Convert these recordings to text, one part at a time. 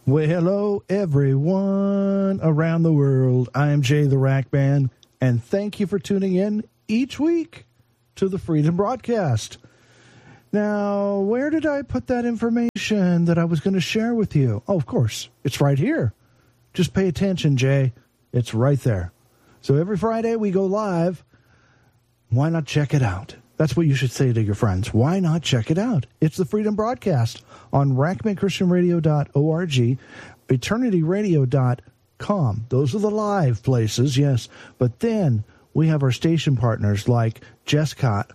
Well, hello, everyone around the world. I am Jay the Rack Man, and thank you for tuning in each week to the Freedom Broadcast. Now, where did I put that information that I was going to share with you? Oh, of course, it's right here. Just pay attention, Jay. It's right there. So every Friday we go live. Why not check it out? That's what you should say to your friends. Why not check it out? It's the Freedom Broadcast on rackmanchristianradio.org, eternityradio.com. Those are the live places, yes. But then we have our station partners like Jesscott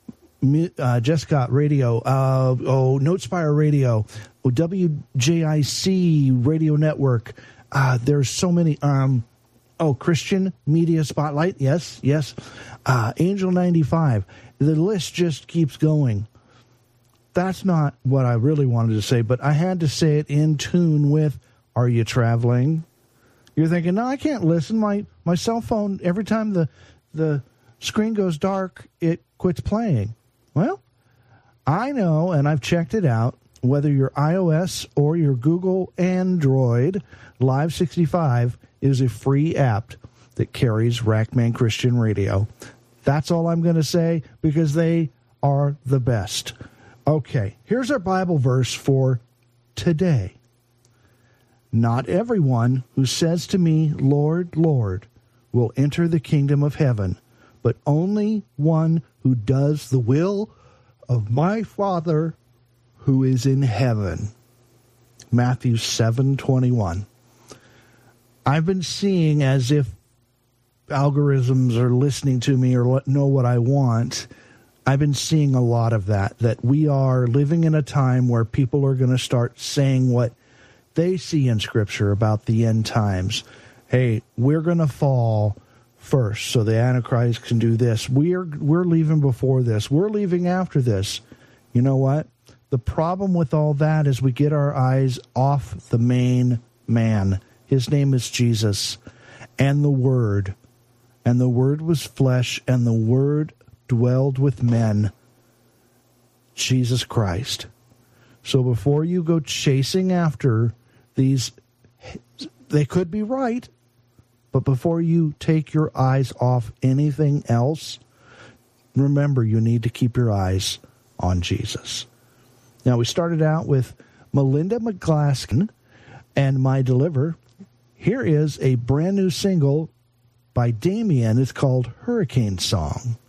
Radio, Notespire Radio, WJIC Radio Network. There's so many. Christian Media Spotlight. Yes. Angel 95. The list just keeps going. That's not what I really wanted to say, but I had to say it in tune with, are you traveling? You're thinking, no, I can't listen. My cell phone, every time the screen goes dark, it quits playing. Well, I know, and I've checked it out, whether you're iOS or your Google Android, Live 65 is a free app that carries Rackman Christian Radio. That's all I'm going to say, because they are the best. Okay, here's our Bible verse for today. Not everyone who says to me, Lord, Lord, will enter the kingdom of heaven, but only one who does the will of my Father who is in heaven. Matthew 7:21. I've been seeing, as if algorithms are listening to me or know what I want, I've been seeing a lot of that we are living in a time where people are going to start saying what they see in Scripture about the end times. Hey, we're going to fall first so the Antichrist can do this. We're leaving before this. We're leaving after this. You know what? The problem with all that is we get our eyes off the main man. His name is Jesus, and the Word. And the Word was flesh, and the Word dwelled with men. Jesus Christ. So before you go chasing after these, they could be right, but before you take your eyes off anything else, remember you need to keep your eyes on Jesus. Now, we started out with Melinda McGlaskin and My Deliver. Here is a brand new single by Damien. It's called Hurricane Song.